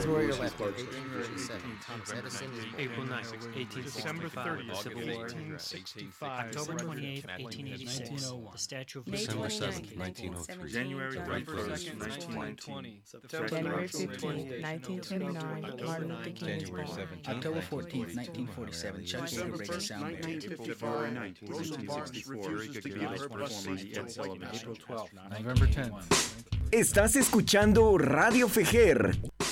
That's where you're left. April 9th, 1865. December 30th, Civil War. 1865. October 28th, 1886. The Statue of Liberty. December 7th, 1903. January 21st, 1920. January 15th, 1929, Martin Luther King is born. October 14th, 1947, Chuck Yeager breaks a sound barrier. February 19th, 1964, Ed Sullivan. November 10th. Estás escuchando Radio Fejer